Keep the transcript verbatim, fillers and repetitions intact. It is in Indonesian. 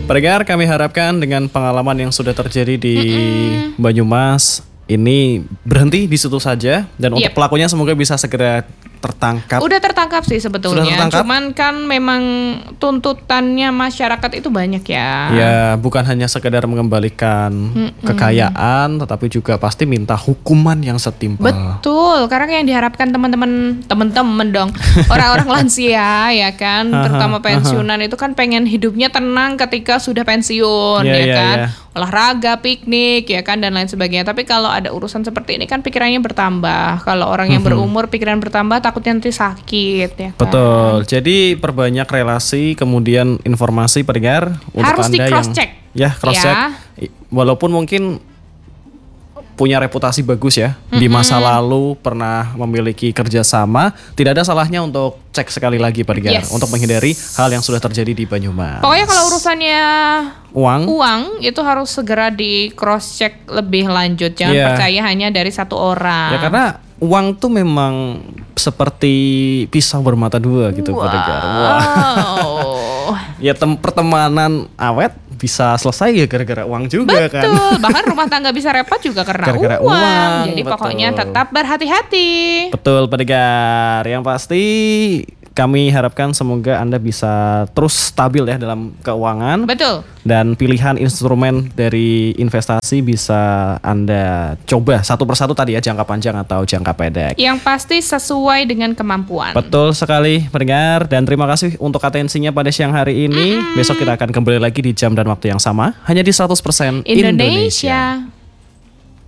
Pendengar, kami harapkan dengan pengalaman yang sudah terjadi di Mm-mm. Banyumas ini berhenti di situ saja dan yep. untuk pelakunya semoga bisa segera tertangkap. Udah tertangkap sih sebetulnya. Tertangkap? Cuman kan memang tuntutannya masyarakat itu banyak ya. Ya, bukan hanya sekedar mengembalikan Mm-mm. kekayaan, tetapi juga pasti minta hukuman yang setimpal. Betul, karena yang diharapkan teman-teman, teman-teman dong, orang-orang lansia ya kan, terutama pensiunan itu kan pengen hidupnya tenang ketika sudah pensiun yeah, ya yeah, kan. Yeah. Olahraga, piknik ya kan dan lain sebagainya. Tapi kalau ada urusan seperti ini kan pikirannya bertambah. Kalau orang yang mm-hmm. berumur pikiran bertambah takutnya nanti sakit ya kan. Betul. Jadi perbanyak relasi kemudian informasi pendengar untuk harus Anda di cross check. Yang ya cross check. Ya. Walaupun mungkin punya reputasi bagus ya mm-hmm. di masa lalu pernah memiliki kerjasama, tidak ada salahnya untuk cek sekali lagi pendengar yes. untuk menghindari hal yang sudah terjadi di Banyumas. Pokoknya kalau urusannya uang, uang itu harus segera di cross check lebih lanjut, jangan yeah. percaya hanya dari satu orang. Ya karena uang tuh memang seperti pisau bermata dua gitu wow. pendengar. Wow. Ya tem- pertemanan awet bisa selesai ya gara-gara uang juga. Betul. Kan. Betul, bahkan rumah tangga bisa repot juga karena gara-gara uang. uang. Jadi betul. pokoknya tetap berhati-hati. Betul pendengar, yang pasti kami harapkan semoga Anda bisa terus stabil ya dalam keuangan. Betul. Dan pilihan instrumen dari investasi bisa Anda coba satu persatu tadi ya, jangka panjang atau jangka pendek. Yang pasti sesuai dengan kemampuan. Betul sekali pendengar, dan terima kasih untuk atensinya pada siang hari ini. Mm-hmm. Besok kita akan kembali lagi di jam dan waktu yang sama hanya di seratus persen Indonesia. Indonesia.